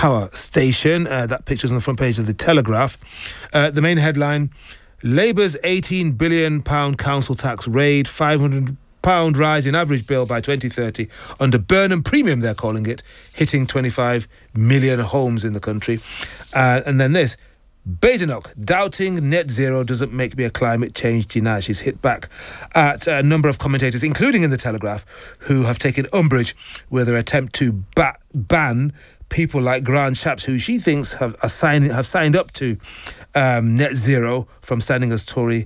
power station. That picture's on the front page of the Telegraph. The main headline: Labour's £18 billion council tax raid, £500 rise in average bill by 2030 under Burnham Premium, they're calling it, hitting 25 million homes in the country. And then this: Badenoch, doubting net zero doesn't make me a climate change denier. She's hit back at a number of commentators, including in the Telegraph, who have taken umbrage with her attempt to ban people like Grant Shapps, who she thinks have signed up to net zero from standing as Tory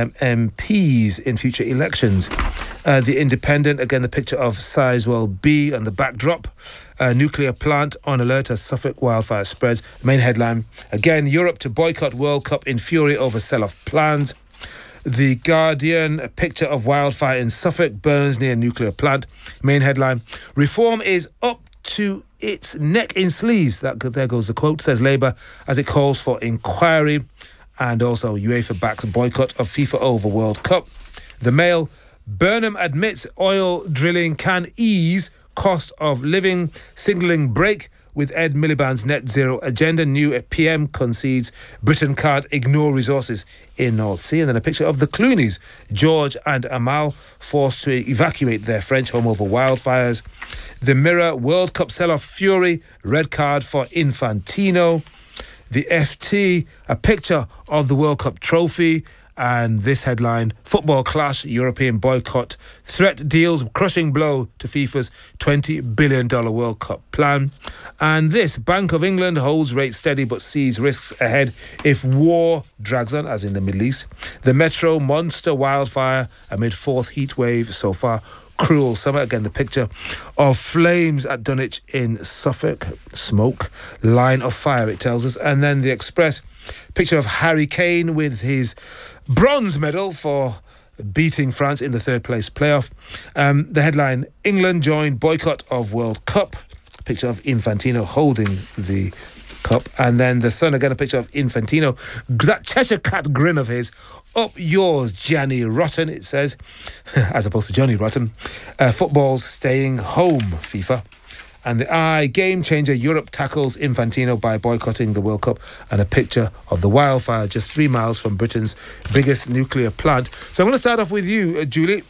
MPs in future elections. The Independent, again, the picture of Sizewell B on the backdrop. Nuclear plant on alert as Suffolk wildfire spreads. The main headline, again, Europe to boycott World Cup in fury over sell-off plans. The Guardian, a picture of wildfire in Suffolk, burns near nuclear plant. Main headline, reform is up to its neck in sleaze. There goes the quote, says Labour, as it calls for inquiry. And also UEFA backs boycott of FIFA over World Cup. The Mail, Burnham admits oil drilling can ease cost of living, signalling break with Ed Miliband's net zero agenda. New PM concedes Britain can't ignore resources in North Sea. And then a picture of the Clooneys, George and Amal, forced to evacuate their French home over wildfires. The Mirror, World Cup sell-off fury, red card for Infantino. The FT, a picture of the World Cup trophy. And this headline, football clash, European boycott, threat deals crushing blow to FIFA's $20 billion World Cup plan. And this, Bank of England holds rates steady but sees risks ahead if war drags on, as in the Middle East. The Metro, monster wildfire amid fourth heat wave so far. Cruel summer. Again, the picture of flames at Dunwich in Suffolk. Smoke, line of fire, it tells us. And then the Express, picture of Harry Kane with his bronze medal for beating France in the third place playoff. The headline, England joined boycott of World Cup. Picture of Infantino holding the cup. And then the Sun, again, a picture of Infantino. That Cheshire Cat grin of his. Up yours, Gianni Rotten, it says, as opposed to Johnny Rotten. Football's staying home, FIFA. And the Eye, game changer, Europe tackles Infantino by boycotting the World Cup. And a picture of the wildfire just 3 miles from Britain's biggest nuclear plant. So I'm going to start off with you, Julie.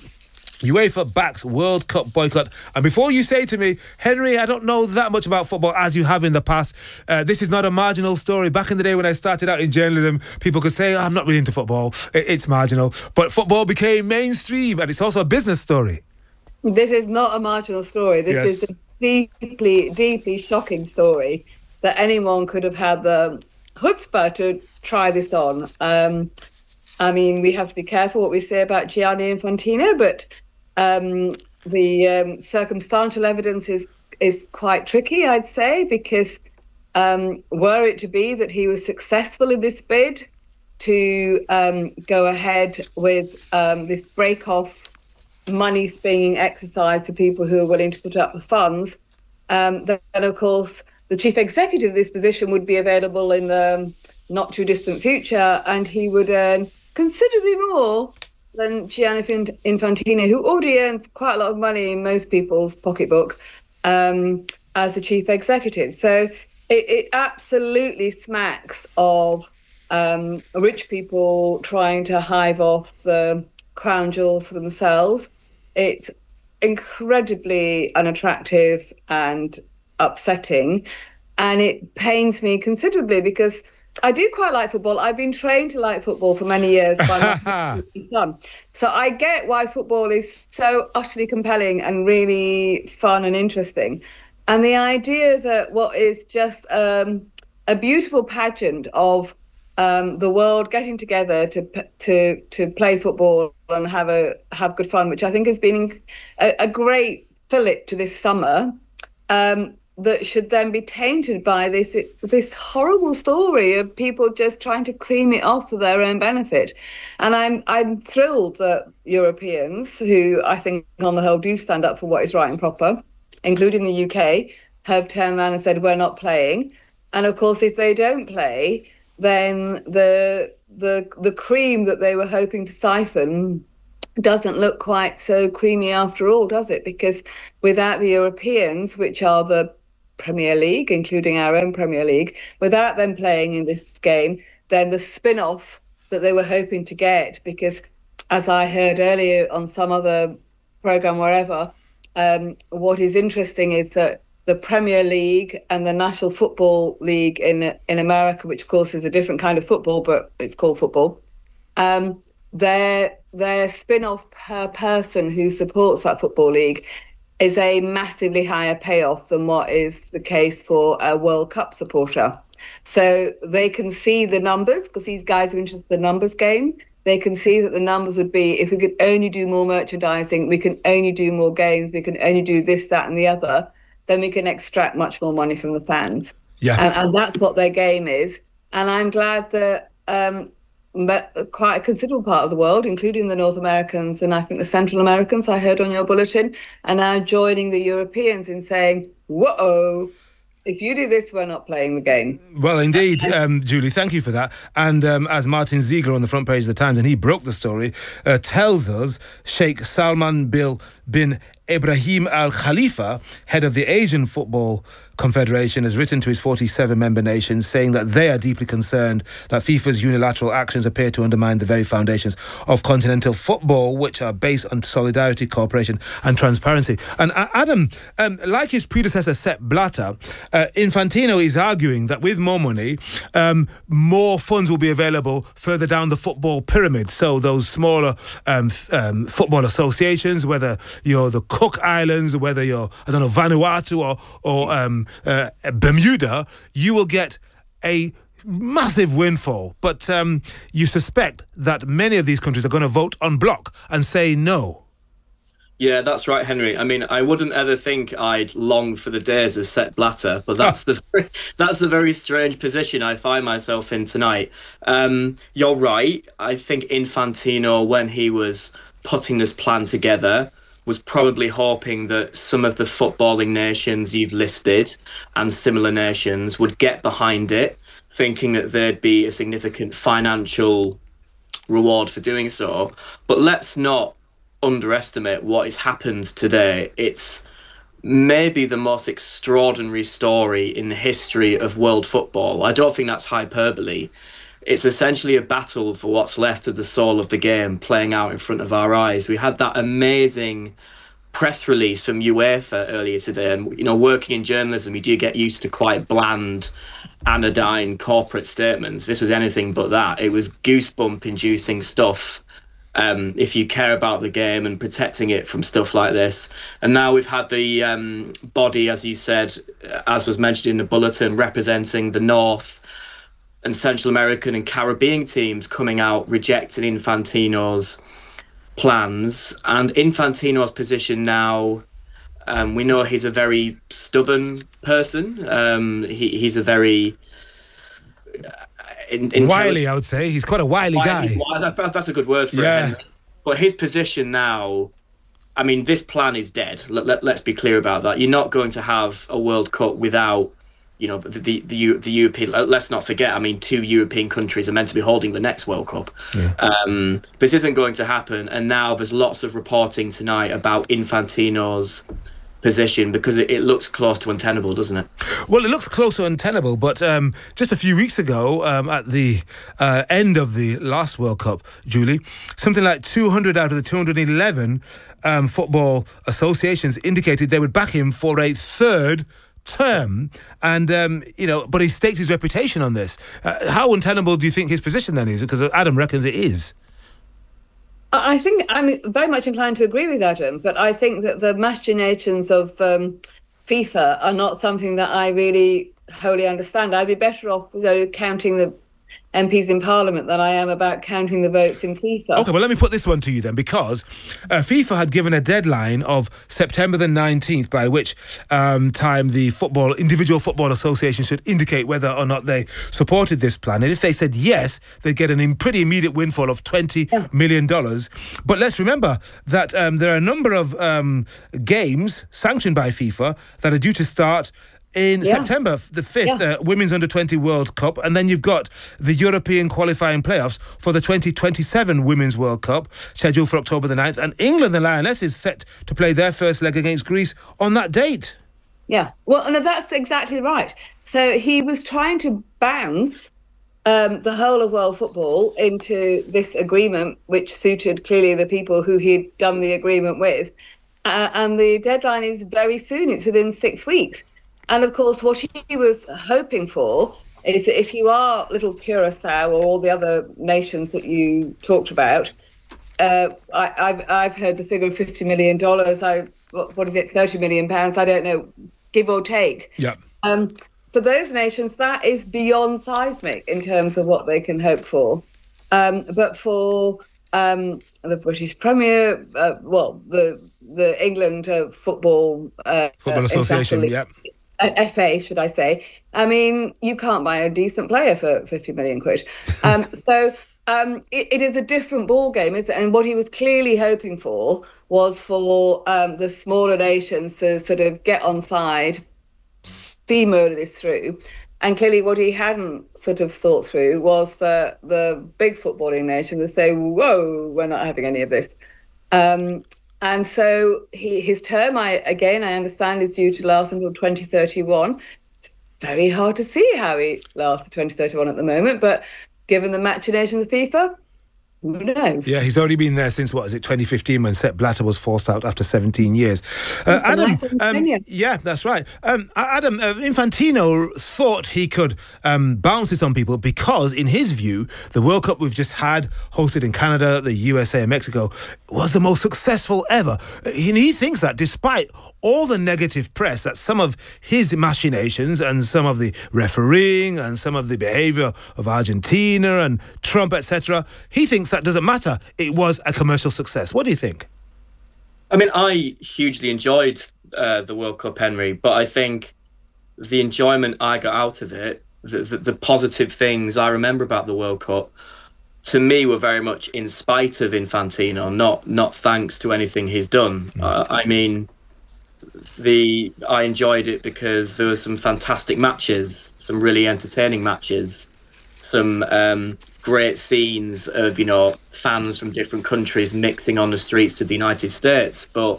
UEFA backs World Cup boycott. And before you say to me, Henry, I don't know that much about football as you have in the past, this is not a marginal story. Back in the day when I started out in journalism, people could say, I'm not really into football. It's marginal. But football became mainstream, and it's also a business story. This is not a marginal story. This is a deeply shocking story that anyone could have had the chutzpah to try this on. I mean, we have to be careful what we say about Gianni Infantino, but the circumstantial evidence is quite tricky, I'd say, because were it to be that he was successful in this bid to go ahead with this break-off money being exercised to people who are willing to put up the funds, then, of course, the chief executive of this position would be available in the not-too-distant future, and he would earn considerably more than Gianni Infantino, who already earns quite a lot of money in most people's pocketbook as the chief executive. So it absolutely smacks of rich people trying to hive off the crown jewels for themselves. It's incredibly unattractive and upsetting, and it pains me considerably because I do quite like football. I've been trained to like football for many years by my son. So I get why football is so utterly compelling and really fun and interesting. And the idea that what is just a beautiful pageant of the world getting together to play football and have good fun, which I think has been a great fillip to this summer, that should then be tainted by this horrible story of people just trying to cream it off for their own benefit. And I'm thrilled that Europeans, who I think on the whole do stand up for what is right and proper, including the UK, have turned around and said we're not playing. And of course, if they don't play, then the cream that they were hoping to siphon doesn't look quite so creamy after all, does it? Because without the Europeans, which are the Premier League, including our own Premier League, without them playing in this game, then the spin-off that they were hoping to get, because as I heard earlier on some other programme, wherever, what is interesting is that the Premier League and the National Football League in America, which of course is a different kind of football, but it's called football, their spin-off per person who supports that football league is a massively higher payoff than what is the case for a World Cup supporter. So they can see the numbers, because these guys are interested in the numbers game. They can see that the numbers would be, if we could only do more merchandising, we can only do more games, we can only do this, that and the other, then we can extract much more money from the fans. Yeah. And that's what their game is. And I'm glad that quite a considerable part of the world, including the North Americans and I think the Central Americans, I heard on your bulletin, are now joining the Europeans in saying, whoa, if you do this, we're not playing the game. Well, indeed, Julie, thank you for that. And as Martin Ziegler on the front page of the Times, and he broke the story, tells us, Sheikh Salman bin Ibrahim Al Khalifa, head of the Asian Football Confederation, has written to his 47 member nations saying that they are deeply concerned that FIFA's unilateral actions appear to undermine the very foundations of continental football, which are based on solidarity, cooperation and transparency. And Adam, like his predecessor Sepp Blatter, Infantino is arguing that with more money, more funds will be available further down the football pyramid. So those smaller football associations, whether you're the Cook Islands, whether you're, I don't know, Vanuatu or Bermuda, you will get a massive windfall. But you suspect that many of these countries are going to vote en bloc and say no. Yeah, that's right, Henry. I mean, I wouldn't ever think I'd long for the days of Sepp Blatter, but that's the very strange position I find myself in tonight. You're right. I think Infantino, when he was putting this plan together, was probably hoping that some of the footballing nations you've listed and similar nations would get behind it, thinking that there'd be a significant financial reward for doing so. But let's not underestimate what has happened today. It's maybe the most extraordinary story in the history of world football. I don't think that's hyperbole. It's essentially a battle for what's left of the soul of the game playing out in front of our eyes. We had that amazing press release from UEFA earlier today, and you know, working in journalism, we do get used to quite bland, anodyne corporate statements. This was anything but that. It was goosebump-inducing stuff. If you care about the game and protecting it from stuff like this. And now we've had the body, as you said, as was mentioned in the bulletin, representing the North and Central American and Caribbean teams coming out rejecting Infantino's plans. And Infantino's position now, we know he's a very stubborn person. He's a very wily, I would say. He's quite a wily guy. That's a good word for him. But his position now, I mean, this plan is dead. Let's be clear about that. You're not going to have a World Cup without, you know, the European. Let's not forget, I mean, 2 European countries are meant to be holding the next World Cup. Yeah. This isn't going to happen. And now there's lots of reporting tonight about Infantino's position, because it looks close to untenable, doesn't it? Well, it looks close to untenable, but just a few weeks ago, at the end of the last World Cup, Julie, something like 200 out of the 211 football associations indicated they would back him for a third term, and you know, but he staked his reputation on this. How untenable do you think his position then is? Because Adam reckons it is. I think I'm very much inclined to agree with Adam, but I think that the machinations of FIFA are not something that I really wholly understand. I'd be better off, you know, counting the MPs in Parliament than I am about counting the votes in FIFA. Okay, well, let me put this one to you then, because FIFA had given a deadline of September the 19th, by which time the individual football association should indicate whether or not they supported this plan. And if they said yes, they'd get an pretty immediate windfall of $20 million. But let's remember that there are a number of games sanctioned by FIFA that are due to start in September the 5th, Women's Under-20 World Cup, and then you've got the European qualifying playoffs for the 2027 Women's World Cup, scheduled for October the 9th, and England, the Lionesses, set to play their first leg against Greece on that date. Yeah, well, no, that's exactly right. So he was trying to bounce the whole of world football into this agreement, which suited clearly the people who he'd done the agreement with. And the deadline is very soon, it's within 6 weeks. And of course, what he was hoping for is that if you are little Curacao or all the other nations that you talked about, I've heard the figure of $50 million. What is it, £30 million? I don't know, give or take. Yeah. For those nations, that is beyond seismic in terms of what they can hope for. But for the British Premier, the England Football Association, yeah. FA, should I say? I mean, you can't buy a decent player for 50 million quid. It is a different ball game, isn't it? And what he was clearly hoping for was for the smaller nations to sort of get on side, steamroller this through. And clearly what he hadn't sort of thought through was that the big footballing nation would say, whoa, we're not having any of this. And so his term, I understand, is due to last until 2031. It's very hard to see how he lasts to 2031 at the moment, but given the machinations of FIFA, who knows? Yeah, he's already been there since, 2015 when Sepp Blatter was forced out after 17 years. Adam, yeah, that's right. Adam, Infantino thought he could bounce this on people because, in his view, the World Cup we've just had, hosted in Canada, the USA and Mexico, was the most successful ever. He thinks that despite all the negative press that some of his machinations and some of the refereeing and some of the behaviour of Argentina and Trump, etc., he thinks that doesn't matter. It was a commercial success. What do you think? I mean, I hugely enjoyed the World Cup, Henry, but I think the enjoyment I got out of it, the positive things I remember about the World Cup, to me were very much in spite of Infantino, not thanks to anything he's done. I mean, I enjoyed it because there were some fantastic matches, some really entertaining matches, some great scenes of, fans from different countries mixing on the streets of the United States. But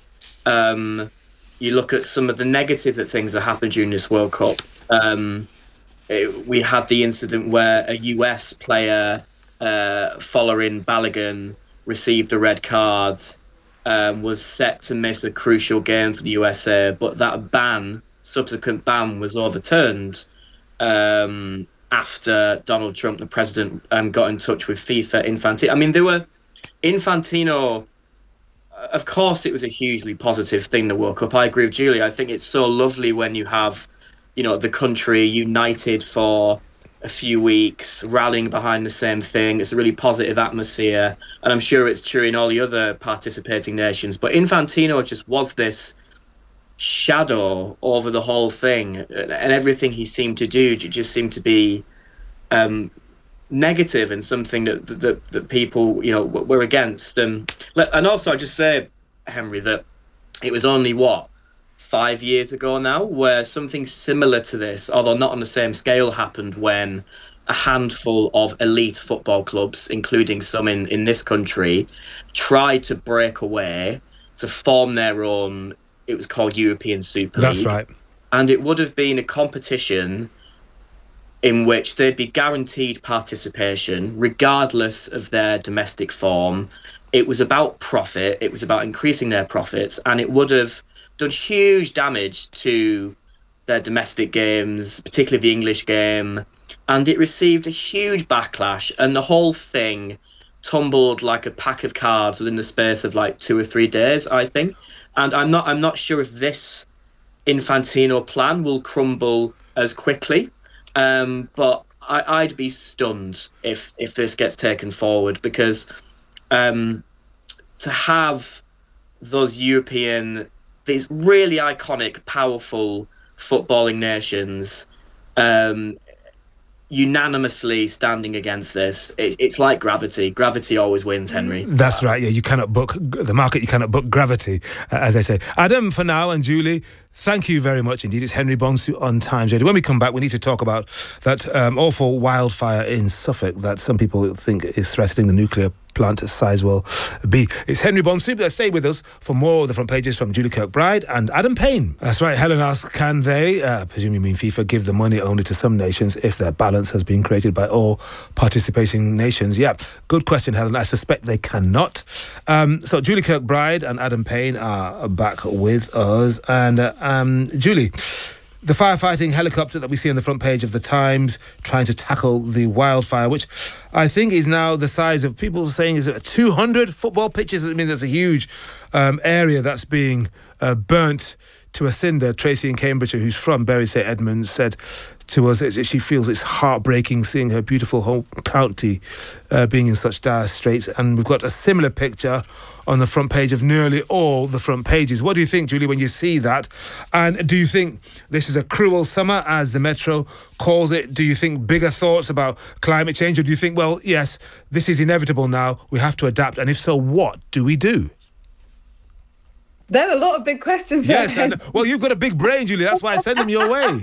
you look at some of the negative things that happened during this World Cup. We had the incident where a US player, following Balogun, received a red card, was set to miss a crucial game for the USA, but that subsequent ban was overturned after Donald Trump, the president, got in touch with FIFA Infantino. I mean, Infantino, of course, it was a hugely positive thing, the World Cup. I agree with Julie. I think it's so lovely when you have, the country united for a few weeks, rallying behind the same thing. It's a really positive atmosphere, and I'm sure it's true in all the other participating nations. But Infantino just was this shadow over the whole thing, and everything he seemed to do just seemed to be negative and something that people were against. And also I just say, Henry, that it was only 5 years ago now where something similar to this, although not on the same scale, happened when a handful of elite football clubs, including some in this country, tried to break away to form their own. It was called European Super League. That's right. And it would have been a competition in which they'd be guaranteed participation regardless of their domestic form. It was about profit. It was about increasing their profits. And it would have done huge damage to their domestic games, particularly the English game. And it received a huge backlash. And the whole thing tumbled like a pack of cards within the space of 2 or 3 days, I think. And I'm not sure if this Infantino plan will crumble as quickly, but I'd be stunned if this gets taken forward, because to have these really iconic, powerful footballing nations unanimously standing against this, it's like gravity. Gravity always wins, Henry. That's right. Yeah, you cannot book the market. You cannot book gravity, as they say. Adam, for now, and Julie, Thank you very much indeed. It's Henry Bonsu on Times Radio. When we come back, we need to talk about that awful wildfire in Suffolk that some people think is threatening the nuclear plant at Sizewell B. It's Henry Bonsu. Stay with us for more of the front pages from Julie Kirkbride and Adam Payne. That's right. Helen asks, can they, I presume you mean FIFA, give the money only to some nations if their balance has been created by all participating nations? Yeah, good question, Helen. I suspect they cannot. So Julie Kirkbride and Adam Payne are back with us. And Julie, the firefighting helicopter that we see on the front page of the Times trying to tackle the wildfire, which I think is now the size of, people are saying, is it 200 football pitches? I mean, there's a huge area that's being burnt to a cinder. Tracy in Cambridgeshire, who's from Bury St Edmunds, said to us that she feels it's heartbreaking seeing her beautiful home county being in such dire straits. And we've got a similar picture on the front page of nearly all the front pages. What do you think, Julie, when you see that? And do you think this is a cruel summer, as the Metro calls it? Do you think bigger thoughts about climate change? Or do you think, well, yes, this is inevitable now, we have to adapt? And if so, what do we do? There are a lot of big questions there. Yes, well, you've got a big brain, Julie. That's why I send them your way.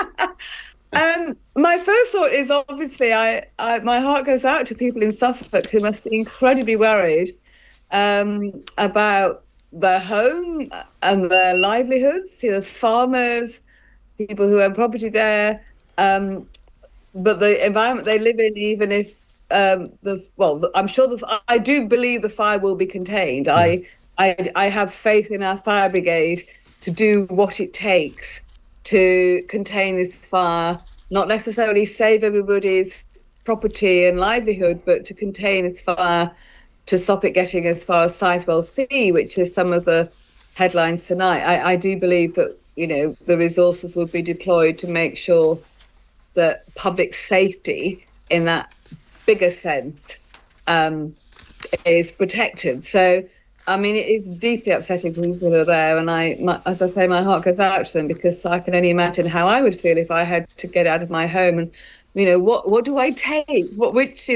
My first thought is, obviously, my heart goes out to people in Suffolk who must be incredibly worried about their home and their livelihoods. You know, farmers, people who own property there, but the environment they live in, even if I'm sure I do believe the fire will be contained. Yeah. I have faith in our fire brigade to do what it takes to contain this fire, not necessarily save everybody's property and livelihood, but to contain this fire, to stop it getting as far as Sizewell C, which is some of the headlines tonight. I do believe that, you know, the resources would be deployed to make sure that public safety in that bigger sense is protected. So, I mean, it is deeply upsetting for people who are there, and as I say, my heart goes out to them, because I can only imagine how I would feel if I had to get out of my home. And, you know, what do I take? Which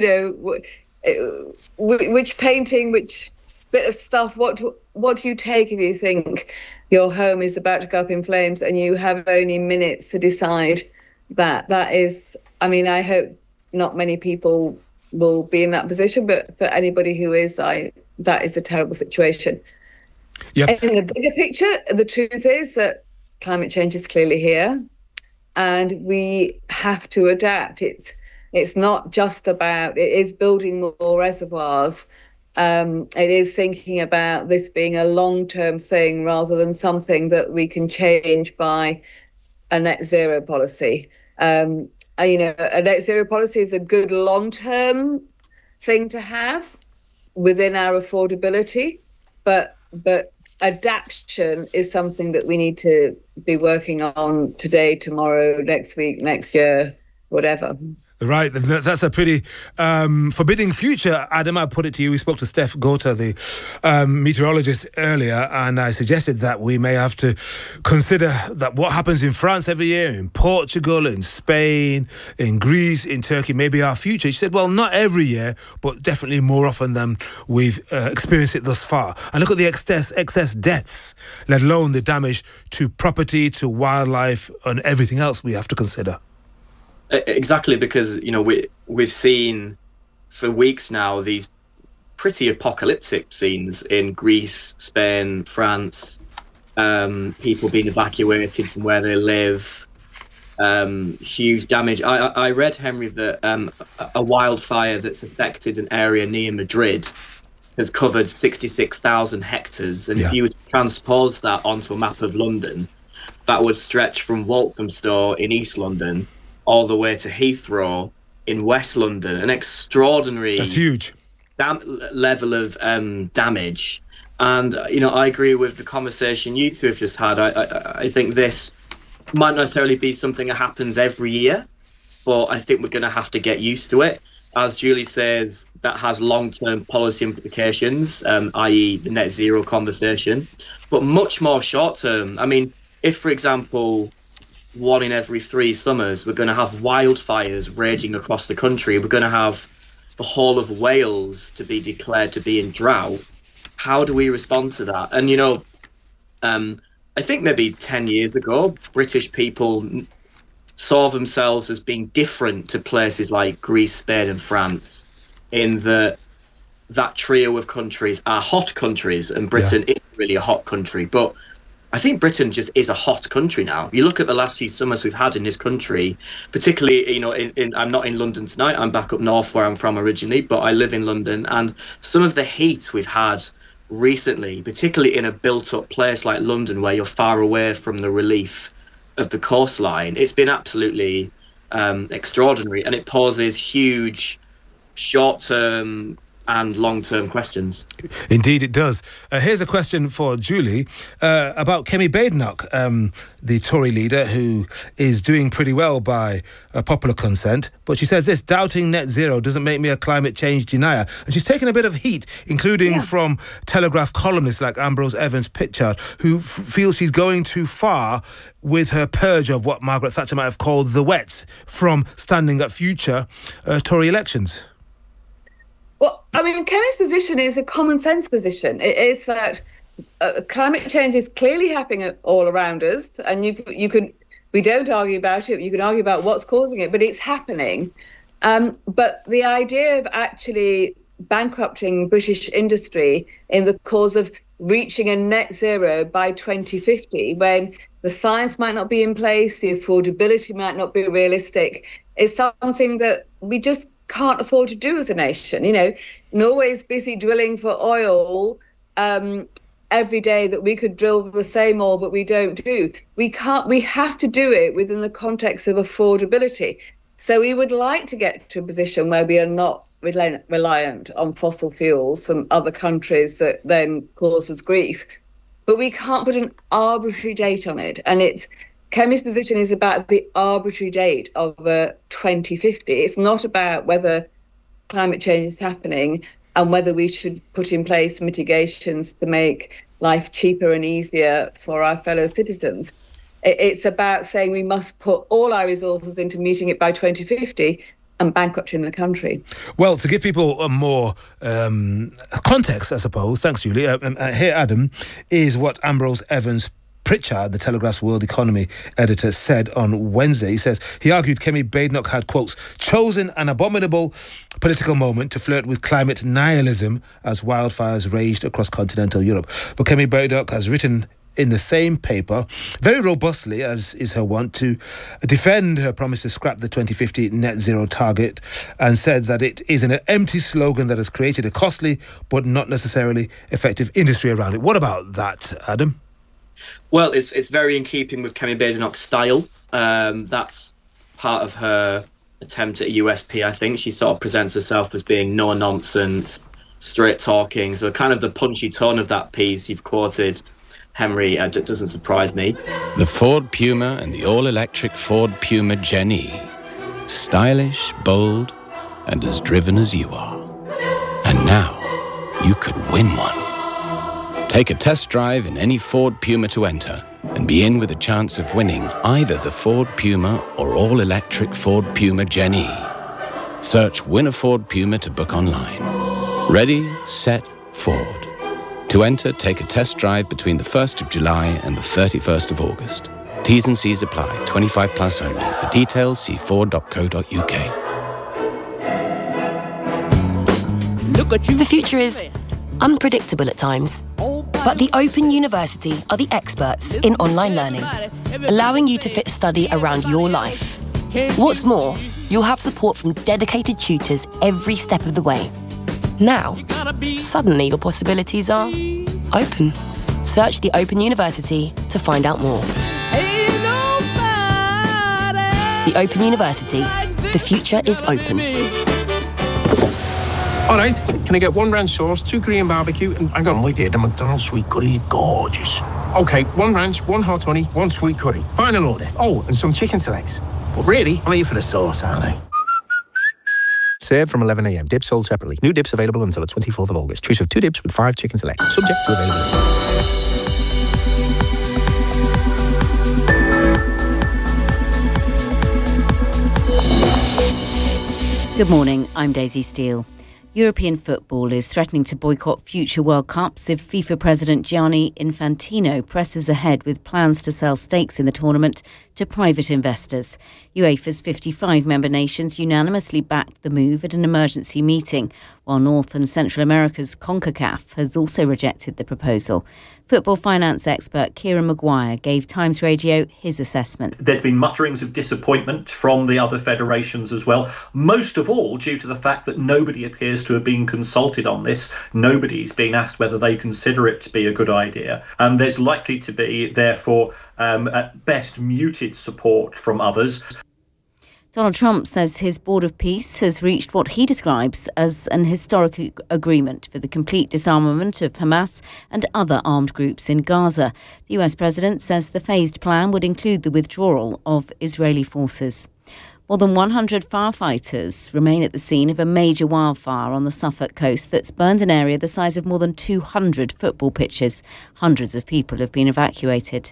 painting, which bit of stuff? What do you take if you think your home is about to go up in flames and you have only minutes to decide that? That is, I mean, I hope not many people will be in that position, but for anybody who is, that is a terrible situation. Yep. In the bigger picture, the truth is that climate change is clearly here, and we have to adapt. It's not just about, it is building more reservoirs. It is thinking about this being a long-term thing rather than something that we can change by a net zero policy. You know, a net zero policy is a good long-term thing to have within our affordability, but adaptation is something that we need to be working on today, tomorrow, next week, next year, whatever. Right, that's a pretty forbidding future, Adam. I put it to you. We spoke to Steph Gota, the meteorologist, earlier, and I suggested that we may have to consider that what happens in France every year, in Portugal, in Spain, in Greece, in Turkey, may be our future. She said, well, not every year, but definitely more often than we've experienced it thus far. And look at the excess deaths, let alone the damage to property, to wildlife, and everything else we have to consider. Exactly, because, you know, we've seen for weeks now these pretty apocalyptic scenes in Greece, Spain, France, people being evacuated from where they live, huge damage. I read, Henry, that a wildfire that's affected an area near Madrid has covered 66,000 hectares. And if you transpose that onto a map of London, that would stretch from Walthamstow in East London all the way to Heathrow in West London. An extraordinary, that's huge, level of damage. And, you know, I agree with the conversation you two have just had. I think this might not necessarily be something that happens every year, but I think we're going to have to get used to it. As Julie says, that has long-term policy implications, i.e. the net zero conversation, but much more short-term. I mean, if, for example, 1 in every 3 summers, we're going to have wildfires raging across the country, we're going to have the whole of Wales to be declared to be in drought, how do we respond to that? And, you know, I think maybe 10 years ago, British people saw themselves as being different to places like Greece, Spain and France, in that trio of countries are hot countries, and Britain isn't really a hot country. But I think Britain just is a hot country now. You look at the last few summers we've had in this country, particularly, you know, I'm not in London tonight. I'm back up north where I'm from originally, but I live in London. And some of the heat we've had recently, particularly in a built-up place like London, where you're far away from the relief of the coastline, it's been absolutely extraordinary. And it poses huge short-term and long-term questions. Indeed it does. Here's a question for Julie about Kemi Badenoch, the Tory leader who is doing pretty well by popular consent. But she says this: doubting net zero doesn't make me a climate change denier. And she's taken a bit of heat, including from Telegraph columnists like Ambrose Evans-Pritchard, who feels she's going too far with her purge of what Margaret Thatcher might have called the wets from standing at future Tory elections. Well, I mean, Kemi's position is a common sense position. It is that climate change is clearly happening all around us, and we don't argue about it. You can argue about what's causing it, but it's happening. But the idea of actually bankrupting British industry in the cause of reaching a net zero by 2050, when the science might not be in place, the affordability might not be realistic, is something that we just can't afford to do as a nation. You know, Norway's busy drilling for oil every day that we could drill the same oil, but we don't do. We have to do it within the context of affordability. So we would like to get to a position where we are not reliant on fossil fuels from other countries that then cause us grief. But we can't put an arbitrary date on it. And Kemi's position is about the arbitrary date of 2050. It's not about whether climate change is happening and whether we should put in place mitigations to make life cheaper and easier for our fellow citizens. It's about saying we must put all our resources into meeting it by 2050 and bankrupting the country. Well, to give people more context, I suppose, thanks, Julie, here, Adam, is what Ambrose Evans-Pritchard, the Telegraph's world economy editor, said on Wednesday. He says he argued Kemi Badenoch had, quotes, chosen an abominable political moment to flirt with climate nihilism as wildfires raged across continental Europe. But Kemi Badenoch has written in the same paper, very robustly, as is her wont, to defend her promise to scrap the 2050 net zero target, and said that it is an empty slogan that has created a costly but not necessarily effective industry around it. What about that, Adam? Well, it's very in keeping with Kemi Badenoch's style. That's part of her attempt at USP, I think. She sort of presents herself as being no-nonsense, straight-talking. So kind of the punchy tone of that piece you've quoted, Henry, doesn't surprise me. The Ford Puma and the all-electric Ford Puma Gen-E. Stylish, bold, and as driven as you are. And now, you could win one. Take a test drive in any Ford Puma to enter and be in with a chance of winning either the Ford Puma or all-electric Ford Puma Gen-E. Search Win a Ford Puma to book online. Ready, set, Ford. To enter, take a test drive between the 1st of July and the 31st of August. T's and C's apply. 25 plus only. For details, see ford.co.uk. The future is unpredictable at times, but the Open University are the experts in online learning, allowing you to fit study around your life. What's more, you'll have support from dedicated tutors every step of the way. Now, suddenly your possibilities are open. Search the Open University to find out more. The Open University. The future is open. All right, can I get 1 ranch sauce, 2 Korean barbecue, and hang on, wait there, the McDonald's sweet curry is gorgeous. Okay, 1 ranch, 1 hot honey, 1 sweet curry. Final order. Oh, and some chicken selects. But really, I'm here for the sauce, aren't I? Served from 11 a.m. Dips sold separately. New dips available until the 24th of August. Choose of 2 dips with 5 chicken selects. Subject to availability. Good morning, I'm Daisy Steele. European football is threatening to boycott future World Cups if FIFA President Gianni Infantino presses ahead with plans to sell stakes in the tournament to private investors. UEFA's 55 member nations unanimously backed the move at an emergency meeting, while North and Central America's CONCACAF has also rejected the proposal. Football finance expert Kieran Maguire gave Times Radio his assessment. There's been mutterings of disappointment from the other federations as well, most of all due to the fact that nobody appears to have been consulted on this. Nobody's been asked whether they consider it to be a good idea. And there's likely to be, therefore, at best, muted support from others. Donald Trump says his Board of Peace has reached what he describes as an historic agreement for the complete disarmament of Hamas and other armed groups in Gaza. The US president says the phased plan would include the withdrawal of Israeli forces. More than 100 firefighters remain at the scene of a major wildfire on the Suffolk coast that's burned an area the size of more than 200 football pitches. Hundreds of people have been evacuated.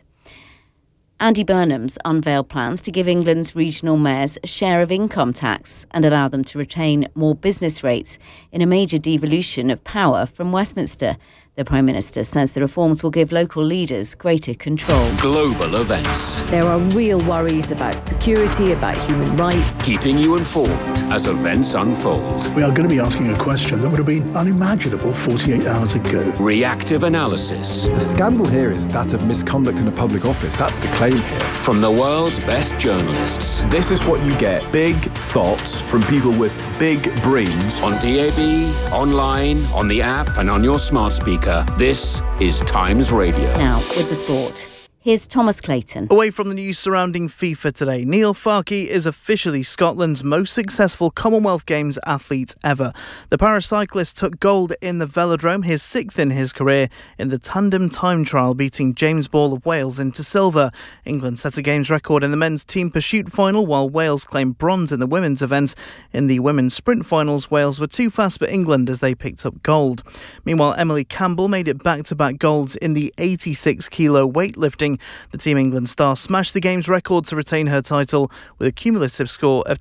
Andy Burnham's unveiled plans to give England's regional mayors a share of income tax and allow them to retain more business rates in a major devolution of power from Westminster. The Prime Minister says the reforms will give local leaders greater control. Global events. There are real worries about security, about human rights. Keeping you informed as events unfold. We are going to be asking a question that would have been unimaginable 48 hours ago. Reactive analysis. The scandal here is that of misconduct in a public office. That's the claim here. From the world's best journalists. This is what you get. Big thoughts from people with big brains. On DAB, online, on the app and on your smart speaker. This is Times Radio. Now, with the sport. Here's Thomas Clayton. Away from the news surrounding FIFA today, Neil Farke is officially Scotland's most successful Commonwealth Games athlete ever. The paracyclist took gold in the velodrome, his sixth in his career, in the tandem time trial, beating James Ball of Wales into silver. England set a Games record in the men's team pursuit final, while Wales claimed bronze in the women's event. In the women's sprint finals, Wales were too fast for England as they picked up gold. Meanwhile, Emily Campbell made it back-to-back golds in the 86-kilo weightlifting. The Team England star smashed the Games record to retain her title with a cumulative score of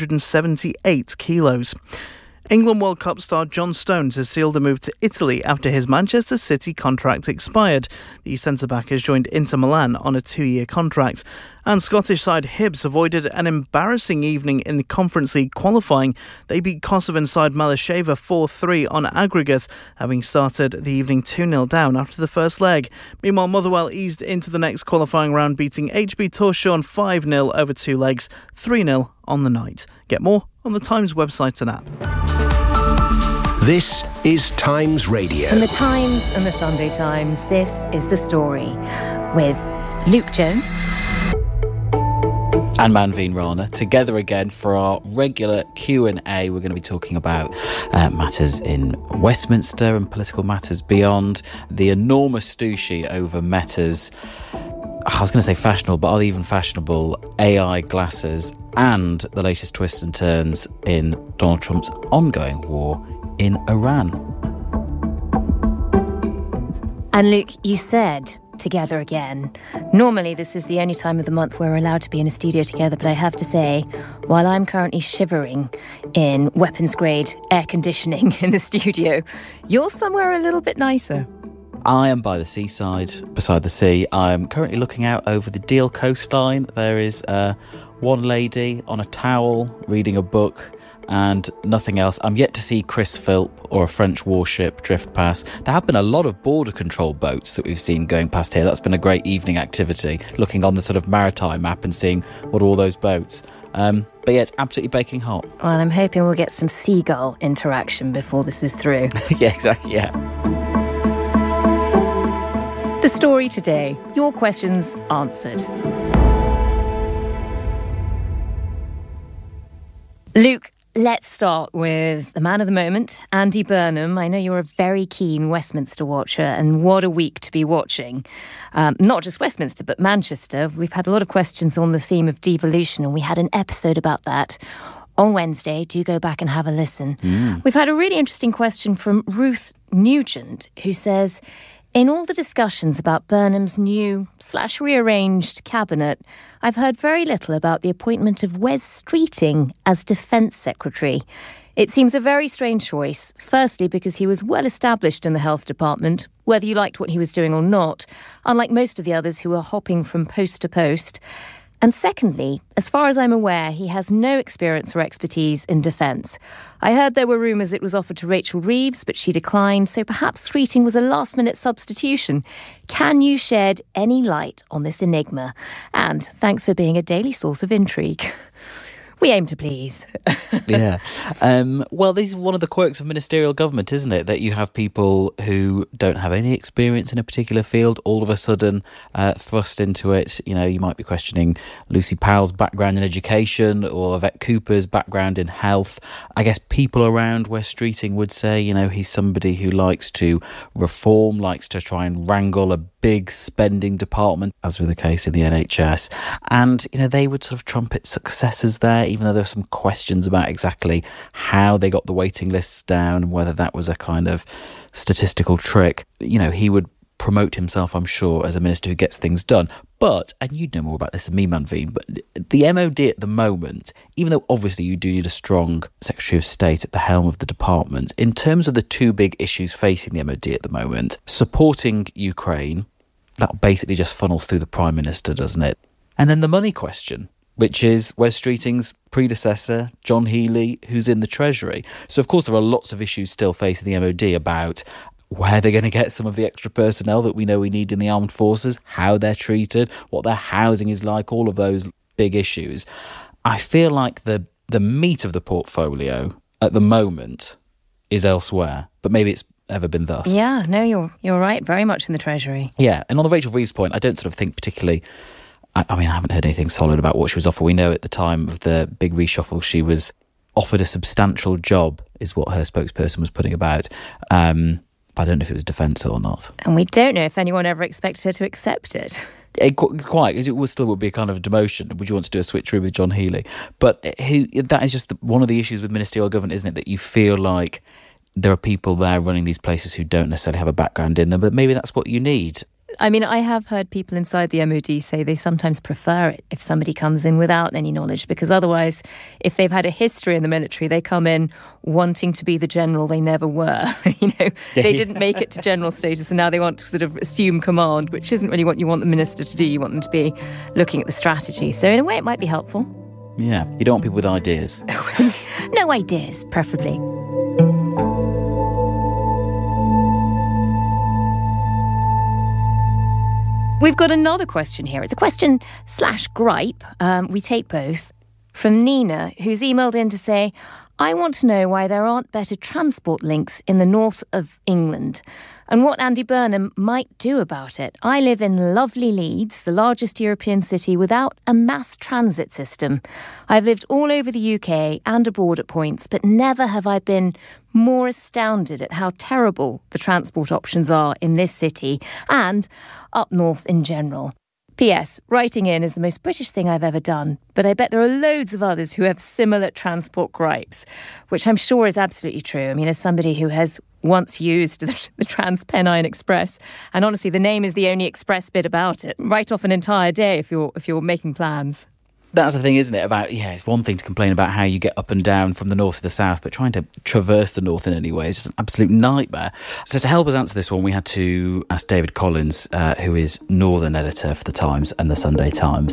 278 kilos. England World Cup star John Stones has sealed a move to Italy after his Manchester City contract expired. The centre-back has joined Inter Milan on a 2-year contract. And Scottish side Hibs avoided an embarrassing evening in the Conference League qualifying. They beat Kosovan side Malasheva 4-3 on aggregate, having started the evening 2-0 down after the first leg. Meanwhile, Motherwell eased into the next qualifying round, beating HB Torshavn 5-0 over 2 legs, 3-0 on the night. Get more on the Times website and app. This is Times Radio. From the Times and the Sunday Times, this is The Story with Luke Jones and Manveen Rana together again for our regular Q&A. We're going to be talking about matters in Westminster and political matters beyond. The enormous stooshy over Meta's, I was going to say fashionable, but are they even fashionable, AI glasses, and the latest twists and turns in Donald Trump's ongoing war in Iran. And Luke, you said together again. Normally this is the only time of the month we're allowed to be in a studio together, but I have to say, while I'm currently shivering in weapons grade air conditioning in the studio, you're somewhere a little bit nicer. I am by the seaside, beside the sea. I am currently looking out over the Deal coastline. There is one lady on a towel reading a book and nothing else. I'm yet to see Chris Philp or a French warship drift past. There have been a lot of border control boats that we've seen going past here. That's been a great evening activity, looking on the sort of maritime map and seeing what are all those boats. But yeah, it's absolutely baking hot. Well, I'm hoping we'll get some seagull interaction before this is through. Yeah, exactly, yeah. The Story today. Your questions answered. Luke, let's start with the man of the moment, Andy Burnham. I know you're a very keen Westminster watcher, and what a week to be watching. Not just Westminster, but Manchester. We've had a lot of questions on the theme of devolution, and we had an episode about that on Wednesday. Do go back and have a listen. We've had a really interesting question from Ruth Nugent, who says, in all the discussions about Burnham's new/rearranged cabinet, I've heard very little about the appointment of Wes Streeting as Defence Secretary. It seems a very strange choice, firstly because he was well established in the health department, whether you liked what he was doing or not, unlike most of the others who were hopping from post to post. And secondly, as far as I'm aware, he has no experience or expertise in defence. I heard there were rumours it was offered to Rachel Reeves, but she declined, so perhaps Streeting was a last-minute substitution. Can you shed any light on this enigma? And thanks for being a daily source of intrigue. We aim to please. Yeah. Well, this is one of the quirks of ministerial government, isn't it? That you have people who don't have any experience in a particular field all of a sudden thrust into it. You know, you might be questioning Lucy Powell's background in education or Yvette Cooper's background in health. I guess people around where Streeting would say, you know, he's somebody who likes to reform, likes to try and wrangle a big spending department, as was the case in the NHS. And, you know, they would sort of trumpet successes there, even though there are some questions about exactly how they got the waiting lists down and whether that was a kind of statistical trick. You know, he would promote himself, I'm sure, as a minister who gets things done. But, and you'd know more about this than me, Manveen, but the MOD at the moment, even though obviously you do need a strong Secretary of State at the helm of the department, in terms of the two big issues facing the MOD at the moment, supporting Ukraine, that basically just funnels through the Prime Minister, doesn't it? And then the money question, which is Wes Streeting's predecessor, John Healey, who's in the Treasury. So, of course, there are lots of issues still facing the MOD about where they're going to get some of the extra personnel that we know we need in the armed forces, how they're treated, what their housing is like, all of those big issues. I feel like the meat of the portfolio at the moment is elsewhere, but maybe it's ever been thus. Yeah, no, you're right, very much in the Treasury. Yeah, and on the Rachel Reeves point, I don't sort of think particularly... I mean, I haven't heard anything solid about what she was offered. We know at the time of the big reshuffle, she was offered a substantial job, is what her spokesperson was putting about. I don't know if it was defence or not. And we don't know if anyone ever expected her to accept it. Quite, because it would be a kind of a demotion. Would you want to do a switcheroo with John Healey? But that is just one of the issues with ministerial government, isn't it? That you feel like there are people there running these places who don't necessarily have a background in them, but maybe that's what you need. I mean, I have heard people inside the MOD say they sometimes prefer it if somebody comes in without any knowledge, because otherwise, if they've had a history in the military, they come in wanting to be the general they never were. You know, they didn't make it to general status and now they want to sort of assume command, which isn't really what you want the minister to do. You want them to be looking at the strategy. So in a way, it might be helpful. Yeah, you don't want people with ideas. No ideas, preferably. We've got another question here. It's a question / gripe. We take both. From Nina, who's emailed in to say, I want to know why there aren't better transport links in the north of England and what Andy Burnham might do about it. I live in lovely Leeds, the largest European city without a mass transit system. I've lived all over the UK and abroad at points, but never have I been more astounded at how terrible the transport options are in this city and up north in general. P.S. Writing in is the most British thing I've ever done, but I bet there are loads of others who have similar transport gripes, which I'm sure is absolutely true. I mean, as somebody who has once used the Trans-Pennine Express, and honestly, the name is the only express bit about it. Write off an entire day if you're making plans. That's the thing, isn't it? About, it's one thing to complain about how you get up and down from the north to the south, but trying to traverse the north in any way is just an absolute nightmare. So to help us answer this one, we had to ask David Collins, who is Northern editor for The Times and The Sunday Times.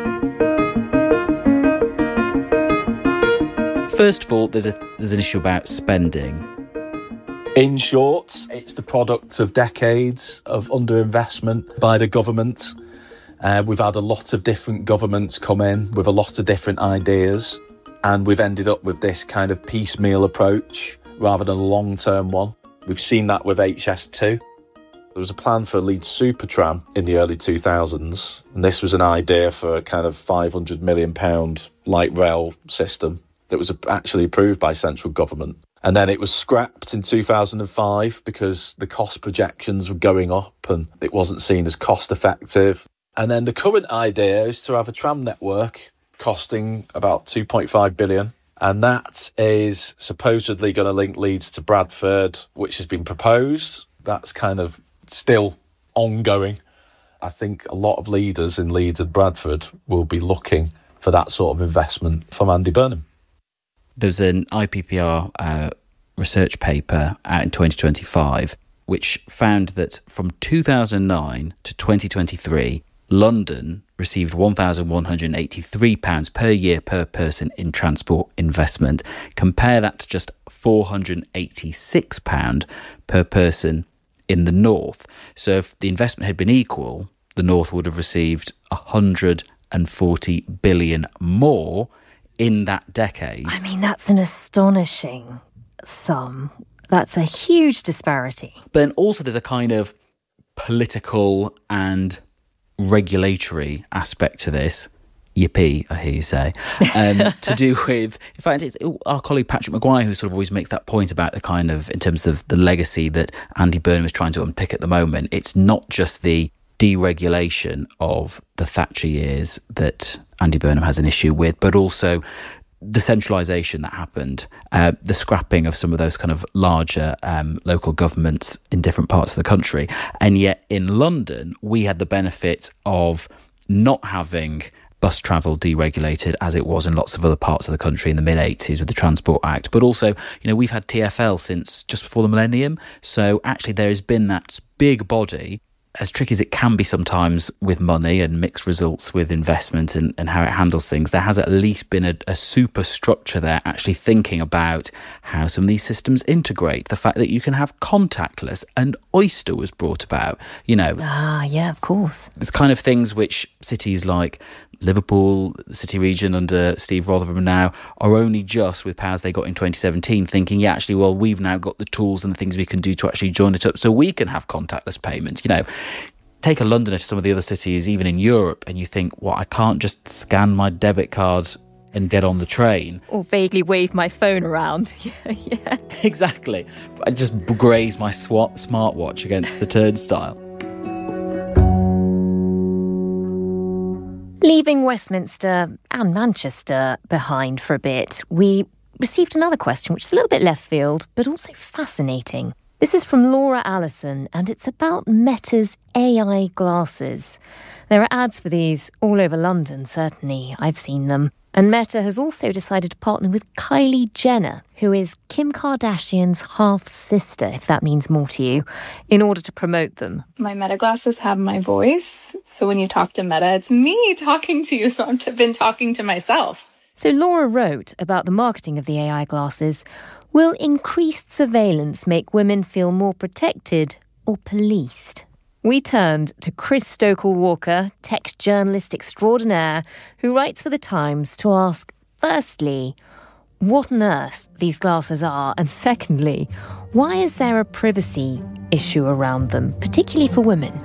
First of all, there's an issue about spending. In short, it's the product of decades of underinvestment by the government. We've had a lot of different governments come in with a lot of different ideas, and we've ended up with this kind of piecemeal approach rather than a long-term one. We've seen that with HS2. There was a plan for a Leeds Supertram in the early 2000s, and this was an idea for a kind of £500 million light rail system that was actually approved by central government. And then it was scrapped in 2005 because the cost projections were going up and it wasn't seen as cost effective. And then the current idea is to have a tram network costing about 2.5 billion. And that is supposedly going to link Leeds to Bradford, which has been proposed. That's kind of still ongoing. I think a lot of leaders in Leeds and Bradford will be looking for that sort of investment from Andy Burnham. There's an IPPR research paper out in 2025 which found that from 2009 to 2023, London received £1,183 per year per person in transport investment. Compare that to just £486 per person in the north. So if the investment had been equal, the north would have received 140 billion more in that decade. I mean, that's an astonishing sum. That's a huge disparity. But then also there's a kind of political and regulatory aspect to this. Yippee, I hear you say. To do with, in fact, it's our colleague Patrick Maguire who sort of always makes that point about the kind of, in terms of the legacy that Andy Burnham is trying to unpick at the moment. It's not just the deregulation of the Thatcher years that Andy Burnham has an issue with, but also the centralisation that happened, the scrapping of some of those kind of larger local governments in different parts of the country. And yet in London, we had the benefit of not having bus travel deregulated as it was in lots of other parts of the country in the mid-80s with the Transport Act. But also, you know, we've had TfL since just before the millennium. So actually there has been that big body, as tricky as it can be sometimes with money and mixed results with investment and how it handles things, there has at least been a superstructure there actually thinking about how some of these systems integrate. The fact that you can have contactless, and Oyster was brought about, you know. Ah, yeah, of course. It's kind of things which cities like Liverpool, the city region under Steve Rotherham now, are only just with powers they got in 2017 thinking, yeah, actually, well, we've now got the tools and the things we can do to actually join it up so we can have contactless payments. You know, take a Londoner to some of the other cities, even in Europe, and you think, well, I can't just scan my debit card and get on the train. Or vaguely wave my phone around. Yeah. Exactly. I just graze my smartwatch against the turnstile. Leaving Westminster and Manchester behind for a bit, we received another question, which is a little bit left field, but also fascinating. This is from Laura Allison, and it's about Meta's AI glasses. There are ads for these all over London, certainly. I've seen them. And Meta has also decided to partner with Kylie Jenner, who is Kim Kardashian's half-sister, if that means more to you, in order to promote them. My Meta glasses have my voice, so when you talk to Meta, it's me talking to you, so I've been talking to myself. So Laura wrote about the marketing of the AI glasses. Will increased surveillance make women feel more protected or policed? We turned to Chris Stokel-Walker, tech journalist extraordinaire, who writes for The Times, to ask, firstly, what on earth these glasses are, and secondly, why is there a privacy issue around them, particularly for women?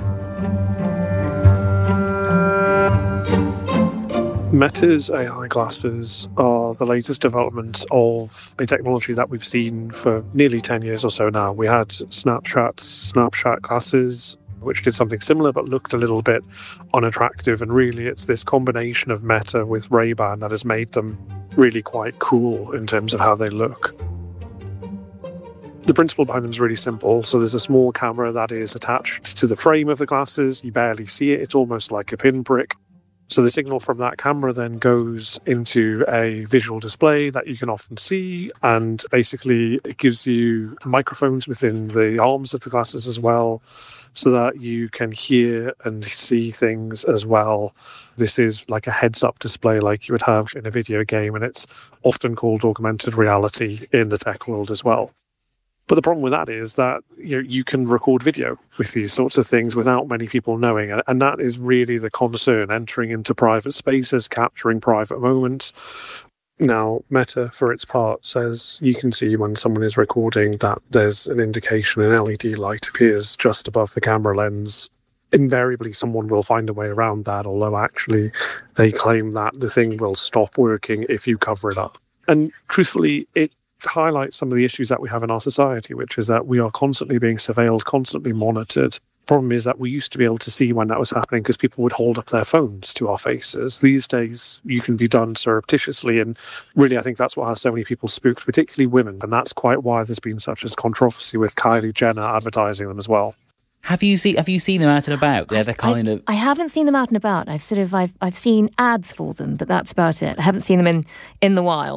Meta's AI glasses are the latest development of a technology that we've seen for nearly 10 years or so now. We had Snapchat glasses, which did something similar but looked a little bit unattractive, and really it's this combination of Meta with Ray-Ban that has made them really quite cool in terms of how they look. The principle behind them is really simple. So there's a small camera that is attached to the frame of the glasses. You barely see it. It's almost like a pinprick. So the signal from that camera then goes into a visual display that you can often see, and basically it gives you microphones within the arms of the glasses as well, so that you can hear and see things as well. This is like a heads-up display like you would have in a video game, and it's often called augmented reality in the tech world as well. But the problem with that is that you can record video with these sorts of things without many people knowing. And that is really the concern, entering into private spaces, capturing private moments. Now, Meta, for its part, says you can see when someone is recording that there's an indication, an LED light appears just above the camera lens. Invariably, someone will find a way around that, although actually they claim that the thing will stop working if you cover it up. And truthfully, it highlights some of the issues that we have in our society, which is that we are constantly being surveilled, constantly monitored. The problem is that we used to be able to see when that was happening because people would hold up their phones to our faces. These days, you can be done surreptitiously, and really I think that's what has so many people spooked, particularly women, and that's quite why there's been such a controversy with Kylie Jenner advertising them as well. Have you seen them out and about? They're the kind of... I haven't seen them out and about. I've seen ads for them, but that's about it. I haven't seen them in the wild.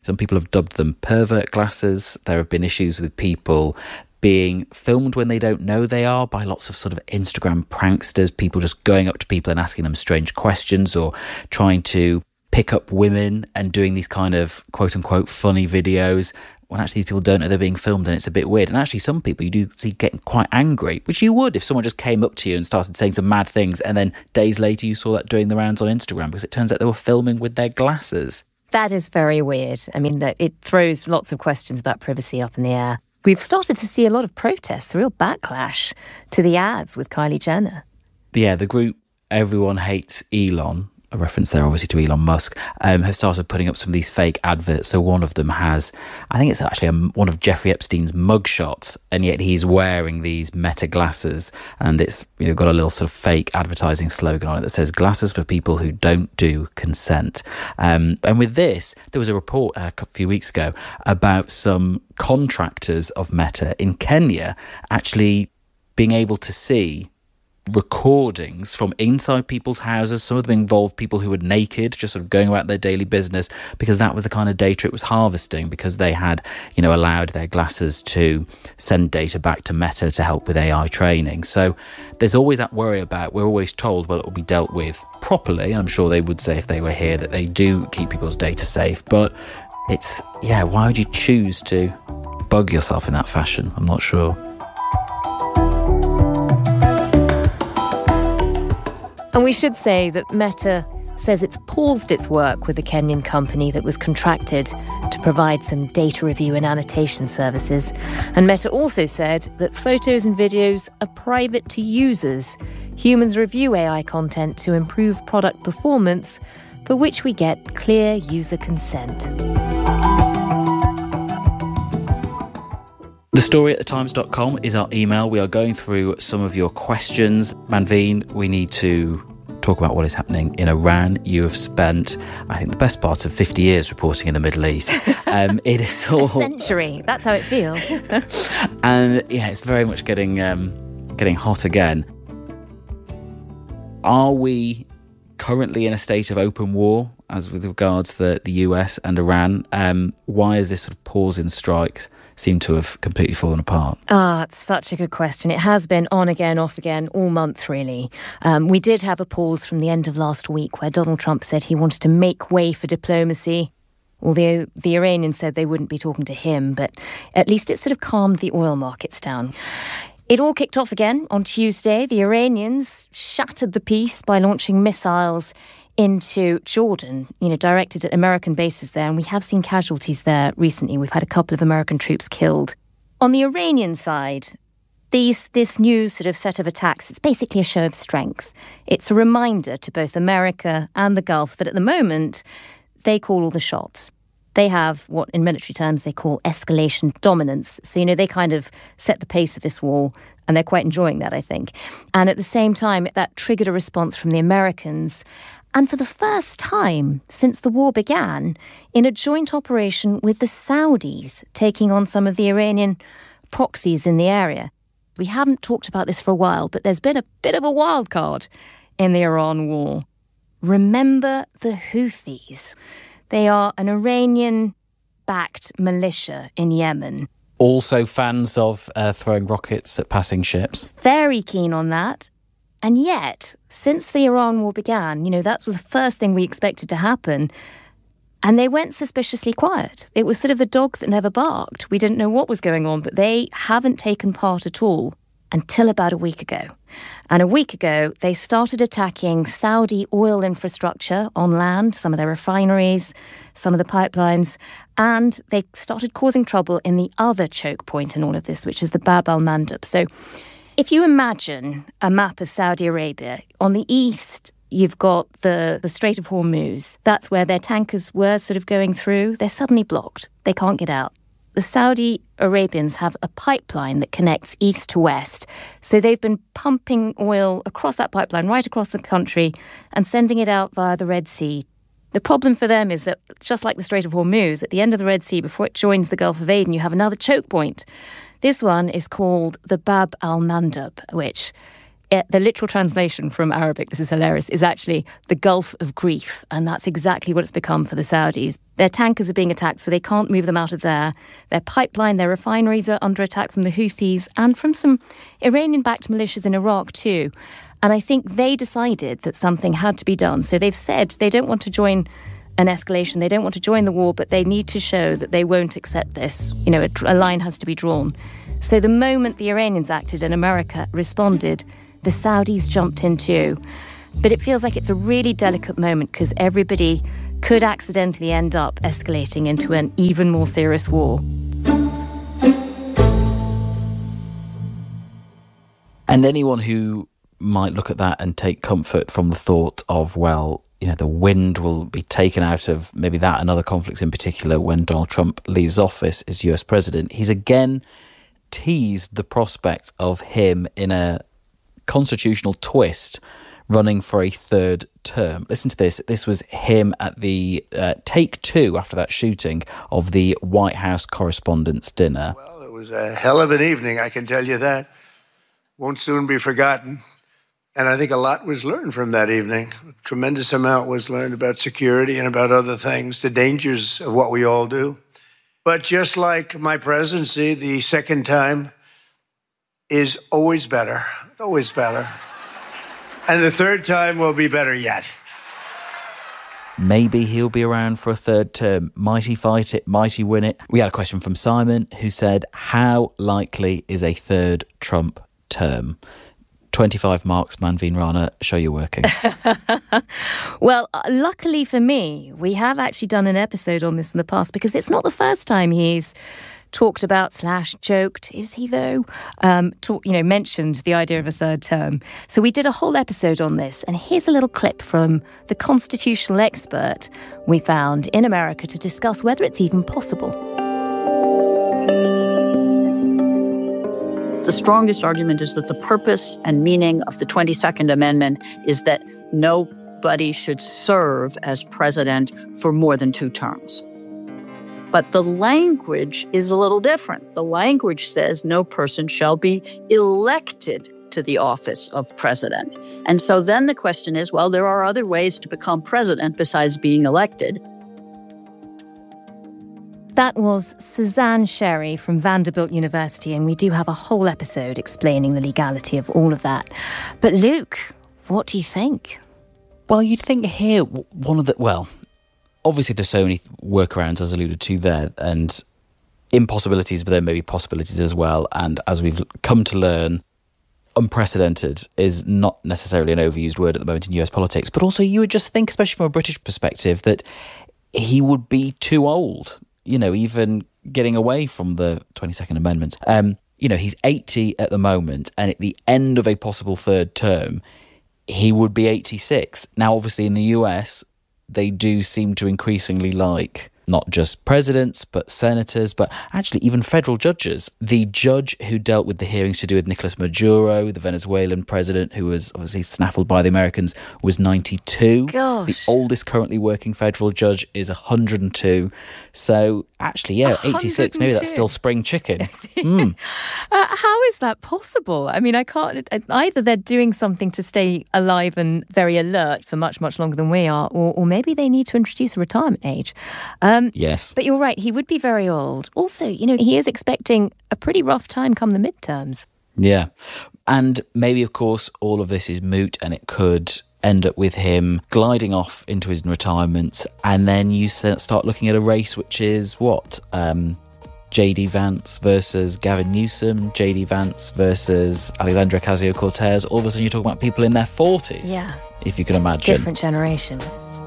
Some people have dubbed them pervert glasses. There have been issues with people being filmed when they don't know they are by lots of sort of Instagram pranksters, people just going up to people and asking them strange questions or trying to pick up women and doing these kind of quote-unquote funny videos when actually these people don't know they're being filmed, and it's a bit weird. And actually some people you do see getting quite angry, which you would if someone just came up to you and started saying some mad things and then days later you saw that doing the rounds on Instagram because it turns out they were filming with their glasses. That is very weird. I mean, it throws lots of questions about privacy up in the air. We've started to see a lot of protests, a real backlash to the ads with Kylie Jenner. Yeah, the group Everyone Hates Elon, a reference there obviously to Elon Musk, have started putting up some of these fake adverts. So one of them has, I think it's actually one of Jeffrey Epstein's mugshots, and yet he's wearing these Meta glasses, and it's got a little sort of fake advertising slogan on it that says "Glasses for people who don't do consent." And with this, there was a report a few weeks ago about some contractors of Meta in Kenya actually being able to see recordings from inside people's houses. Some of them involved people who were naked, just sort of going about their daily business, because that was the kind of data it was harvesting, because they had, allowed their glasses to send data back to Meta to help with AI training. So there's always that worry about, we're always told, well, it will be dealt with properly. I'm sure they would say if they were here that they do keep people's data safe, but it's, why would you choose to bug yourself in that fashion? I'm not sure. And we should say that Meta says it's paused its work with the Kenyan company that was contracted to provide some data review and annotation services. And Meta also said that photos and videos are private to users. Humans review AI content to improve product performance, for which we get clear user consent. The story at thetimes.com is our email. We are going through some of your questions. Manveen, we need to talk about what is happening in Iran. You have spent, I think, the best part of 50 years reporting in the Middle East. It is all... A century. That's how it feels. And it's very much getting hot again. Are we currently in a state of open war as with regards to the US and Iran? Why is this sort of pause in strikes seem to have completely fallen apart? It's such a good question. It has been on again, off again, all month, really. We did have a pause from the end of last week where Donald Trump said he wanted to make way for diplomacy, although the Iranians said they wouldn't be talking to him, but at least it sort of calmed the oil markets down. It all kicked off again on Tuesday. The Iranians shattered the peace by launching missiles into Jordan, directed at American bases there, and we have seen casualties there recently. We've had a couple of American troops killed. On the Iranian side, this new sort of set of attacks, it's basically a show of strength. It's a reminder to both America and the Gulf that at the moment, they call all the shots. They have what, in military terms, they call escalation dominance. So, they kind of set the pace of this war, and they're quite enjoying that, I think. And at the same time, that triggered a response from the Americans. And for the first time since the war began, in a joint operation with the Saudis, taking on some of the Iranian proxies in the area. We haven't talked about this for a while, but there's been a bit of a wild card in the Iran war. Remember the Houthis. They are an Iranian-backed militia in Yemen. Also fans of throwing rockets at passing ships. Very keen on that. And yet, since the Iran war began, that was the first thing we expected to happen. And they went suspiciously quiet. It was sort of the dog that never barked. We didn't know what was going on, but they haven't taken part at all until about a week ago. And a week ago, they started attacking Saudi oil infrastructure on land, some of their refineries, some of the pipelines, and they started causing trouble in the other choke point in all of this, which is the Bab al-Mandab. So if you imagine a map of Saudi Arabia, on the east, you've got the Strait of Hormuz. That's where their tankers were sort of going through. They're suddenly blocked. They can't get out. The Saudi Arabians have a pipeline that connects east to west. So they've been pumping oil across that pipeline, right across the country, and sending it out via the Red Sea. The problem for them is that, just like the Strait of Hormuz, at the end of the Red Sea, before it joins the Gulf of Aden, you have another choke point. This one is called the Bab al-Mandab, which The literal translation from Arabic, this is hilarious, is actually the Gulf of Grief. And that's exactly what it's become for the Saudis. Their tankers are being attacked, so they can't move them out of there. Their pipeline, their refineries are under attack from the Houthis and from some Iranian-backed militias in Iraq too. And I think they decided that something had to be done. So they've said they don't want to join an escalation. They don't want to join the war, but they need to show that they won't accept this. You know, a line has to be drawn. So the moment the Iranians acted and America responded, the Saudis jumped in too. But it feels like it's a really delicate moment because everybody could accidentally end up escalating into an even more serious war. And anyone who might look at that and take comfort from the thought of, well, you know, the wind will be taken out of maybe that and other conflicts in particular when Donald Trump leaves office as US president, he's again teased the prospect of him in a constitutional twist running for a third term. Listen to this. This was him at the take two after that shooting of the White House Correspondents' Dinner. Well, it was a hell of an evening, I can tell you that. Won't soon be forgotten. And I think a lot was learned from that evening. A tremendous amount was learned about security and about other things, the dangers of what we all do. But just like my presidency, the second time is always better, always better. And the third time will be better yet. Maybe he'll be around for a third term. Might he fight it? Might he win it? We had a question from Simon who said, how likely is a third Trump term? 25 marks, Manveen Rana, show you're working. Well, luckily for me, we have actually done an episode on this in the past because it's not the first time he's talked about / joked, is he though? Mentioned the idea of a third term. So we did a whole episode on this, and here's a little clip from the constitutional expert we found in America to discuss whether it's even possible. The strongest argument is that the purpose and meaning of the 22nd Amendment is that nobody should serve as president for more than 2 terms. But the language is a little different. The language says no person shall be elected to the office of president. And so then the question is, well, there are other ways to become president besides being elected. That was Suzanne Sherry from Vanderbilt University, and we do have a whole episode explaining the legality of all of that. But Luke, what do you think? Well, you'd think here obviously there's so many workarounds as alluded to there, and impossibilities, but there may be possibilities as well. And as we've come to learn, unprecedented is not necessarily an overused word at the moment in US politics. But also you would just think, especially from a British perspective, that he would be too old. You know, even getting away from the 22nd Amendment. He's 80 at the moment, and at the end of a possible third term, he would be 86. Now, obviously, in the US, they do seem to increasingly like not just presidents, but senators, but actually even federal judges. The judge who dealt with the hearings to do with Nicolas Maduro, the Venezuelan president, who was obviously snaffled by the Americans, was 92. Gosh. The oldest currently working federal judge is 102. So actually, 86, maybe that's still spring chicken. How is that possible? I mean, I can't... Either they're doing something to stay alive and very alert for much, much longer than we are, or maybe they need to introduce a retirement age. Yes. But you're right, he would be very old. Also, he is expecting a pretty rough time come the midterms. Yeah. And maybe, of course, all of this is moot and it could end up with him gliding off into his retirement, and then you start looking at a race which is J.D. Vance versus Gavin Newsom, J.D. Vance versus Alexandria Ocasio-Cortez. All of a sudden you're talking about people in their 40s. Yeah. If you can imagine. Different generation.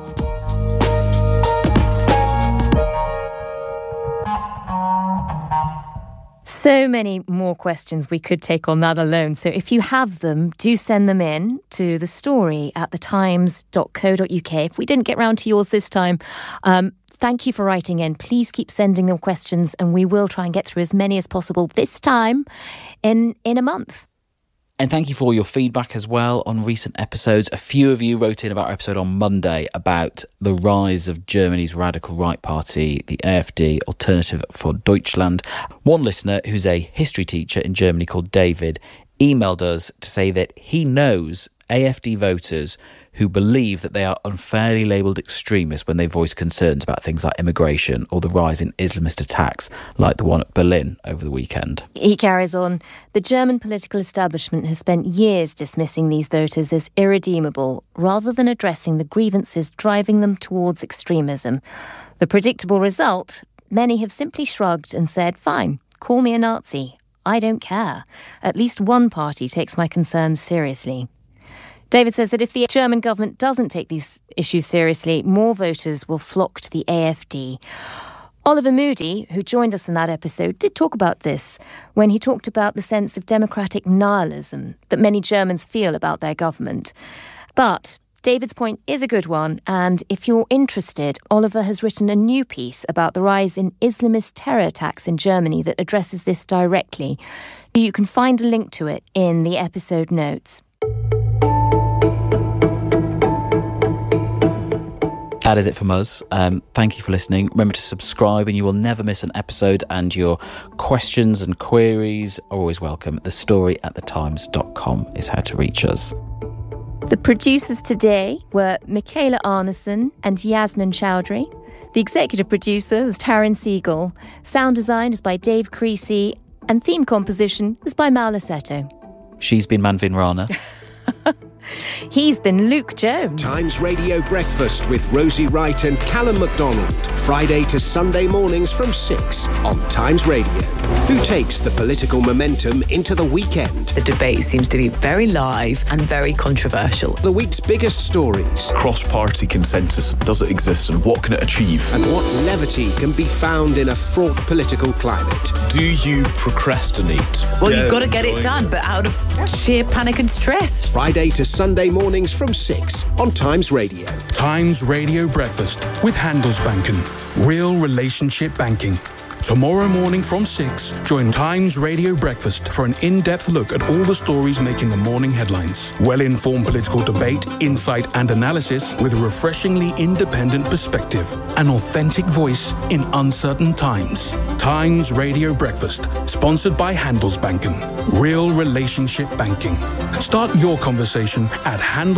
So many more questions we could take on that alone. So if you have them, do send them in to the story at thetimes.co.uk. If we didn't get round to yours this time, thank you for writing in. Please keep sending them questions and we will try and get through as many as possible this time in a month. And thank you for all your feedback as well on recent episodes. A few of you wrote in about our episode on Monday about the rise of Germany's radical right party, the AfD, Alternative for Deutschland. One listener, who's a history teacher in Germany called David, emailed us to say that he knows AFD voters who believe that they are unfairly labelled extremists when they voice concerns about things like immigration or the rise in Islamist attacks like the one at Berlin over the weekend. He carries on. The German political establishment has spent years dismissing these voters as irredeemable rather than addressing the grievances driving them towards extremism. The predictable result? Many have simply shrugged and said, fine, call me a Nazi. I don't care. At least one party takes my concerns seriously. David says that if the German government doesn't take these issues seriously, more voters will flock to the AFD. Oliver Moody, who joined us in that episode, did talk about this when he talked about the sense of democratic nihilism that many Germans feel about their government. But David's point is a good one, and if you're interested, Oliver has written a new piece about the rise in Islamist terror attacks in Germany that addresses this directly. You can find a link to it in the episode notes. That is it from us. Thank you for listening. Remember to subscribe and you will never miss an episode, and your questions and queries are always welcome. thestory@thetimes.com is how to reach us. The producers today were Michaela Arneson and Yasmin Chowdhury. The executive producer was Taryn Siegel. Sound design is by Dave Creasy, and theme composition is by Mal Lassetto. She's been Manvin Rana. He's been Luke Jones. Times Radio Breakfast with Rosie Wright and Callum MacDonald. Friday to Sunday mornings from 6 on Times Radio. Who takes the political momentum into the weekend? The debate seems to be very live and very controversial. The week's biggest stories. Cross-party consensus, does it exist and what can it achieve? And what levity can be found in a fraught political climate. Do you procrastinate? Well, you've got to get it done, but out of sheer panic and stress. Friday to Sunday mornings from 6 on Times Radio. Times Radio Breakfast with Handelsbanken. Real relationship banking. Tomorrow morning from 6, join Times Radio Breakfast for an in-depth look at all the stories making the morning headlines. Well-informed political debate, insight and analysis with a refreshingly independent perspective. An authentic voice in uncertain times. Times Radio Breakfast, sponsored by Handelsbanken. Real relationship banking. Start your conversation at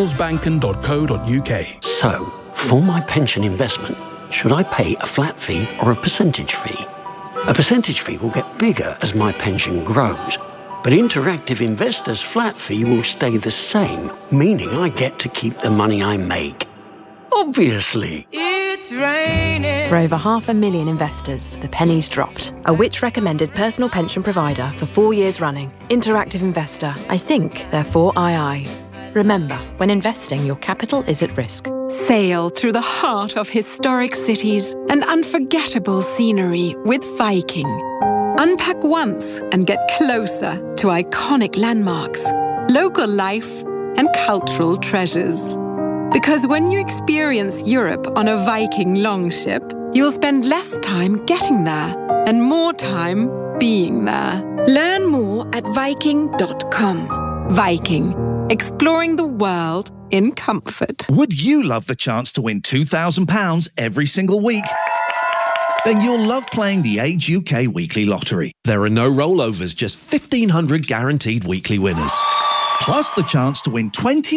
handelsbanken.co.uk. So, for my pension investment, should I pay a flat fee or a percentage fee? A percentage fee will get bigger as my pension grows, but Interactive Investor's flat fee will stay the same, meaning I get to keep the money I make. Obviously. It's raining. For over 500,000 investors, the penny's dropped. A Which-recommended personal pension provider for 4 years running. Interactive Investor. I think, therefore I. Remember, when investing, your capital is at risk. Sail through the heart of historic cities and unforgettable scenery with Viking. Unpack once and get closer to iconic landmarks, local life, and cultural treasures. Because when you experience Europe on a Viking longship, you'll spend less time getting there and more time being there. Learn more at Viking.com. Viking, exploring the world in comfort. Would you love the chance to win £2,000 every single week? Then you'll love playing the Age UK Weekly Lottery. There are no rollovers, just 1,500 guaranteed weekly winners. Plus the chance to win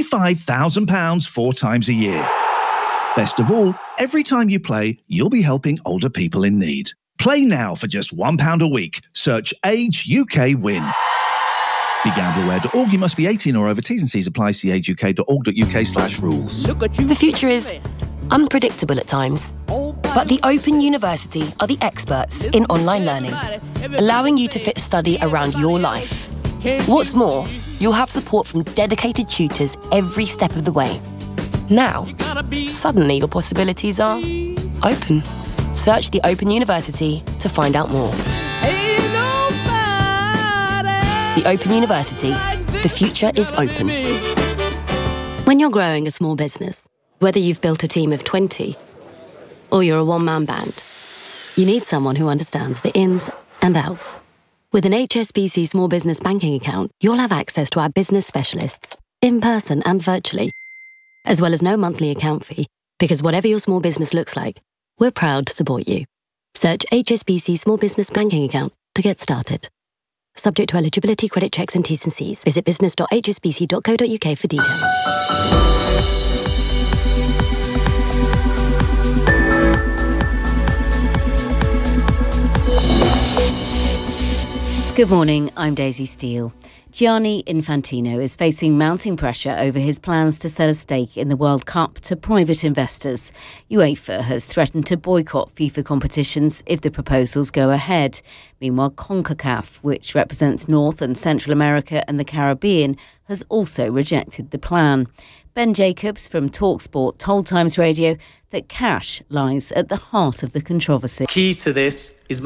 £25,000 4 times a year. Best of all, every time you play, you'll be helping older people in need. Play now for just £1 a week. Search Age UK Win. BeGambleAware.org. You must be 18 or over. T's and C's apply. See ageuk.org.uk/rules. The future is unpredictable at times, but the Open University are the experts in online learning, allowing you to fit study around your life. What's more, you'll have support from dedicated tutors every step of the way. Now, suddenly your possibilities are open. Search the Open University to find out more. The Open University. The future is open. When you're growing a small business, whether you've built a team of 20 or you're a one-man band, you need someone who understands the ins and outs. With an HSBC Small Business Banking account, you'll have access to our business specialists, in person and virtually, as well as no monthly account fee, because whatever your small business looks like, we're proud to support you. Search HSBC Small Business Banking account to get started. Subject to eligibility, credit checks and T's and C's. Visit business.hsbc.co.uk for details. Good morning, I'm Daisy Steele. Gianni Infantino is facing mounting pressure over his plans to sell a stake in the World Cup to private investors. UEFA has threatened to boycott FIFA competitions if the proposals go ahead. Meanwhile, CONCACAF, which represents North and Central America and the Caribbean, has also rejected the plan. Ben Jacobs from TalkSport told Times Radio that cash lies at the heart of the controversy. Key to this is